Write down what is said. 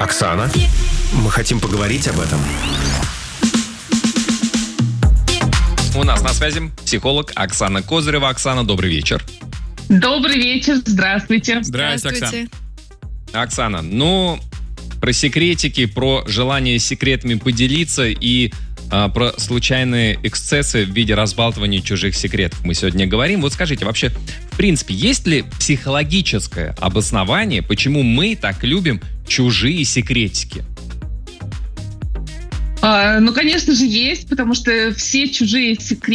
Оксана, мы хотим поговорить об этом. У нас на связи психолог Оксана Козырева. Оксана, добрый вечер. Добрый вечер, здравствуйте. Здравствуйте, Оксана. Оксана, про секретики, про желание секретами поделиться и про случайные эксцессы в виде разбалтывания чужих секретов мы сегодня говорим. Вот скажите, вообще, в принципе, есть ли психологическое обоснование, почему мы так любим чужие секретики? Конечно же, есть, потому что все чужие секреты